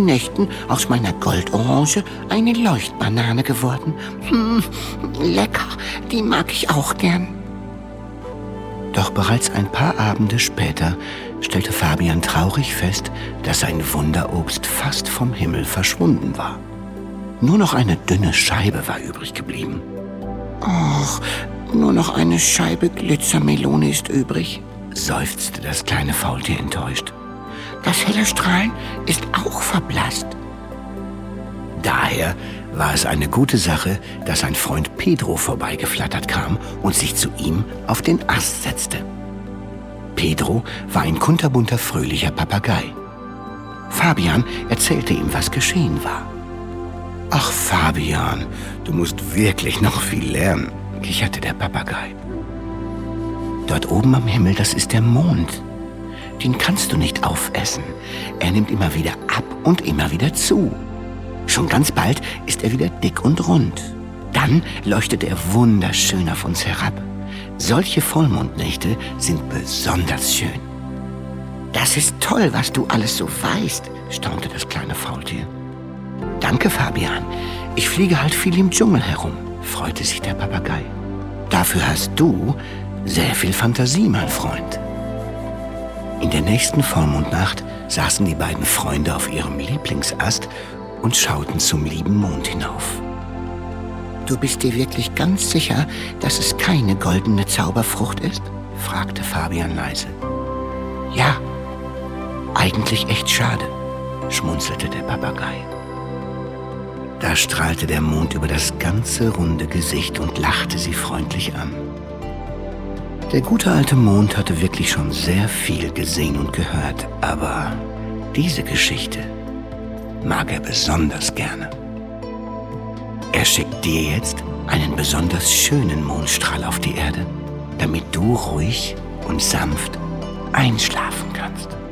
Nächten aus meiner Goldorange eine Leuchtbanane geworden. Lecker, die mag ich auch gern. Doch bereits ein paar Abende später stellte Fabian traurig fest, dass sein Wunderobst fast vom Himmel verschwunden war. Nur noch eine dünne Scheibe war übrig geblieben. »Och, nur noch eine Scheibe Glitzermelone ist übrig«, seufzte das kleine Faultier enttäuscht. »Das helle Strahlen ist auch verblasst.« Daher war es eine gute Sache, dass sein Freund Pedro vorbeigeflattert kam und sich zu ihm auf den Ast setzte. Pedro war ein kunterbunter, fröhlicher Papagei. Fabian erzählte ihm, was geschehen war. »Ach, Fabian, du musst wirklich noch viel lernen«, kicherte der Papagei. »Dort oben am Himmel, das ist der Mond. Den kannst du nicht aufessen. Er nimmt immer wieder ab und immer wieder zu. Schon ganz bald ist er wieder dick und rund. Dann leuchtet er wunderschön auf uns herab. Solche Vollmondnächte sind besonders schön.« »Das ist toll, was du alles so weißt«, staunte das kleine Faultier. »Danke, Fabian. Ich fliege halt viel im Dschungel herum«, freute sich der Papagei. »Dafür hast du sehr viel Fantasie, mein Freund.« In der nächsten Vollmondnacht saßen die beiden Freunde auf ihrem Lieblingsast und schauten zum lieben Mond hinauf. »Du bist dir wirklich ganz sicher, dass es keine goldene Zauberfrucht ist?«, fragte Fabian leise. »Ja, eigentlich echt schade«, schmunzelte der Papagei. Da strahlte der Mond über das ganze runde Gesicht und lachte sie freundlich an. Der gute alte Mond hatte wirklich schon sehr viel gesehen und gehört, aber diese Geschichte mag er besonders gerne. Er schickt dir jetzt einen besonders schönen Mondstrahl auf die Erde, damit du ruhig und sanft einschlafen kannst.